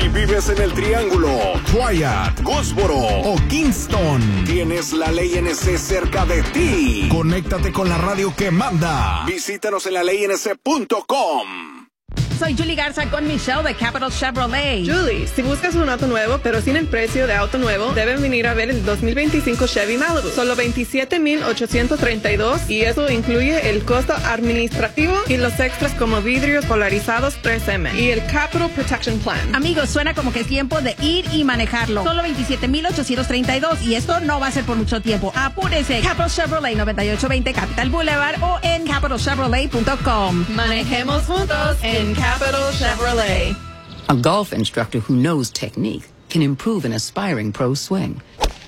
vives en el Triángulo, Wyatt, Goldsboro o Kingston, tienes la Ley NC cerca de ti. Conéctate con la radio que manda. Visítanos en laleync.com. Soy Julie Garza con Michelle de Capital Chevrolet. Julie, si buscas un auto nuevo pero sin el precio de auto nuevo, deben venir a ver el 2025 Chevy Malibu. Solo $27,832 y eso incluye el costo administrativo y los extras como vidrios polarizados 3M y el Capital Protection Plan. Amigos, suena como que es tiempo de ir y manejarlo. Solo $27,832 y esto no va a ser por mucho tiempo. Apúrese. Capital Chevrolet 9820 Capital Boulevard o en capitalchevrolet.com. Manejemos juntos en Capital Chevrolet. A golf instructor who knows technique can improve an aspiring pro swing.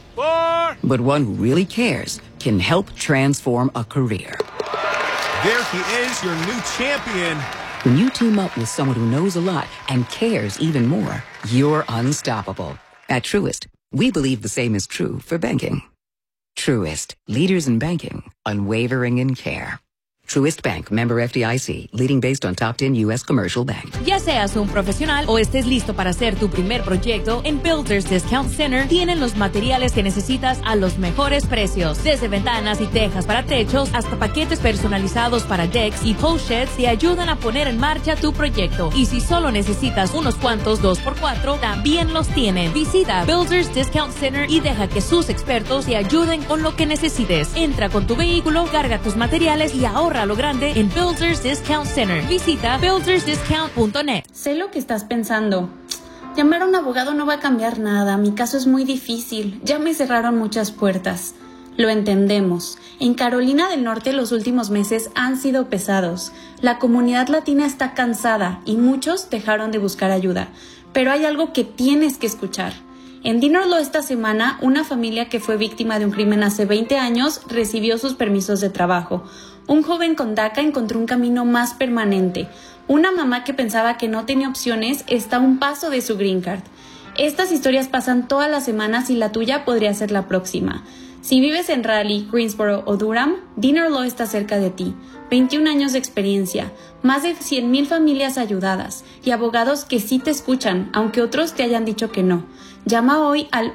But one who really cares can help transform a career. There he is, your new champion. When you team up with someone who knows a lot and cares even more, you're unstoppable. At Truist, we believe the same is true for banking. Truist, leaders in banking, unwavering in care. Truist Bank, member FDIC, leading based on top 10 U.S. commercial bank. Ya seas un profesional o estés listo para hacer tu primer proyecto, en Builders Discount Center tienen los materiales que necesitas a los mejores precios. Desde ventanas y tejas para techos hasta paquetes personalizados para decks y post sheds te ayudan a poner en marcha tu proyecto. Y si solo necesitas unos cuantos 2x4, también los tienen. Visita Builders Discount Center y deja que sus expertos te ayuden con lo que necesites. Entra con tu vehículo, carga tus materiales y ahorra a lo grande en Builders Discount Center. Visita buildersdiscount.net. Sé lo que estás pensando. Llamar a un abogado no va a cambiar nada. Mi caso es muy difícil. Ya me cerraron muchas puertas. Lo entendemos. En Carolina del Norte los últimos meses han sido pesados. La comunidad latina está cansada y muchos dejaron de buscar ayuda. Pero hay algo que tienes que escuchar. En Dinner Law esta semana, una familia que fue víctima de un crimen hace 20 años recibió sus permisos de trabajo. Un joven con DACA encontró un camino más permanente. Una mamá que pensaba que no tenía opciones está a un paso de su green card. Estas historias pasan todas las semanas y la tuya podría ser la próxima. Si vives en Raleigh, Greensboro o Durham, Dinner Law está cerca de ti. 21 años de experiencia, más de 100,000 familias ayudadas y abogados que sí te escuchan, aunque otros te hayan dicho que no. Llama hoy al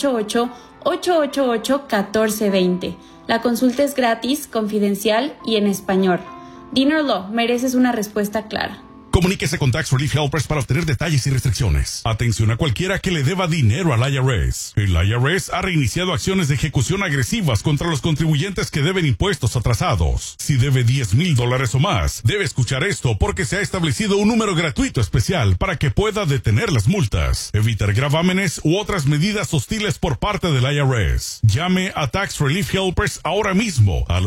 888-888-1420. La consulta es gratis, confidencial y en español. Dinner Law, mereces una respuesta clara. Comuníquese con Tax Relief Helpers para obtener detalles y restricciones. Atención a cualquiera que le deba dinero al IRS. El IRS ha reiniciado acciones de ejecución agresivas contra los contribuyentes que deben impuestos atrasados. Si debe $10,000 o más, debe escuchar esto porque se ha establecido un número gratuito especial para que pueda detener las multas, evitar gravámenes u otras medidas hostiles por parte del IRS. Llame a Tax Relief Helpers ahora mismo al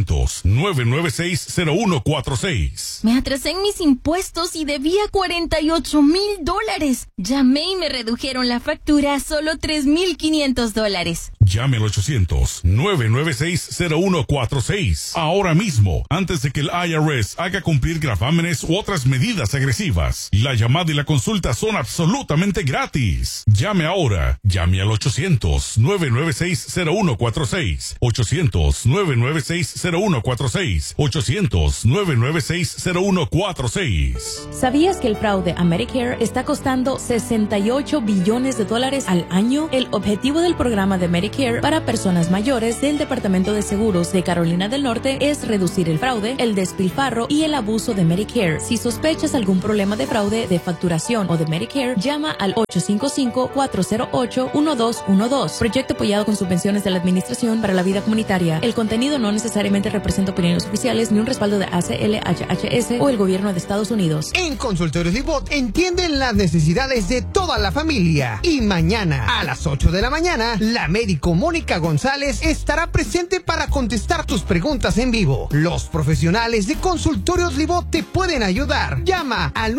800-996-0146. Me atrasé en mis impuestos y debía $48,000. Llamé y me redujeron la factura a solo $3,500. Llame al 800-996-0146 ahora mismo, antes de que el IRS haga cumplir gravámenes u otras medidas agresivas. La llamada y la consulta son absolutamente gratis. Llame ahora. Llame al 800-996-0146. 800-996-0146. 800-996-0146. ¿Sabías que el fraude a Medicare está costando $68 billones al año? El objetivo del programa de Medicare para personas mayores del Departamento de Seguros de Carolina del Norte es reducir el fraude, el despilfarro y el abuso de Medicare. Si sospechas algún problema de fraude, de facturación o de Medicare, llama al 855-408-1212. Proyecto apoyado con subvenciones de la Administración para la Vida Comunitaria. El contenido no necesariamente representa opiniones oficiales ni un respaldo de ACL, HHS o el gobierno de Estados Unidos. En Consultorios Libot entienden las necesidades de toda la familia. Y mañana a las 8 de la mañana, la médico Mónica González estará presente para contestar tus preguntas en vivo. Los profesionales de Consultorios Libot te pueden ayudar. Llama al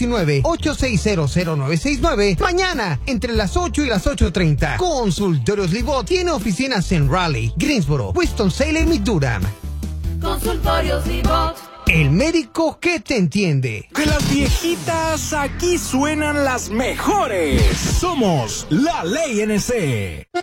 919-860-0969 mañana entre las 8 y las 8:30. Consultorios Libot tiene oficinas en Raleigh, Greensboro, Winston-Salem y Durham. Consultorios Libot. El médico que te entiende. De las viejitas, aquí suenan las mejores. Somos la Ley NC.